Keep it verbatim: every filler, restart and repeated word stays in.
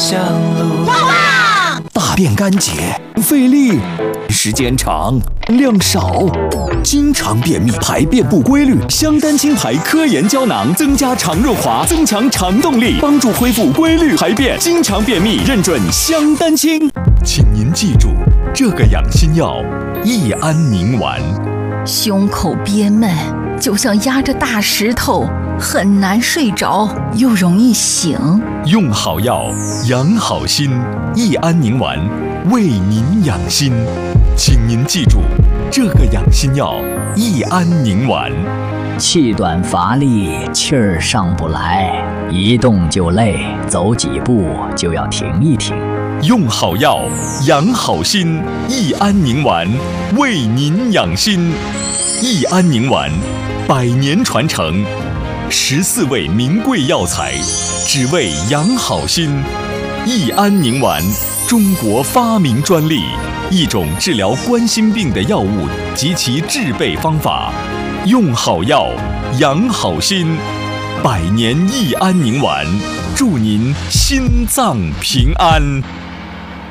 相路。 大便干结，费力，时间长，量少，经常便秘，排便不规律。香丹清排科研胶囊增加肠润滑，增强肠动力，帮助恢复规律排便。经常便秘，认准香丹清。请您记住这个养心药：益安宁丸。 胸口憋闷，就像压着大石头，很难睡着，又容易醒。 用好药，养好心。益安宁丸，为您养心。请您记住这个养心药：益安宁丸。 气短乏力，气儿上不来，一动就累，走几步就要停一停。 用好药，养好心。益安宁丸，为您养心。益安宁丸，百年传承，十四味名贵药材，只为养好心。益安宁丸，中国发明专利，一种治疗冠心病的药物及其制备方法。用好药，养好心。百年益安宁丸，祝您心脏平安。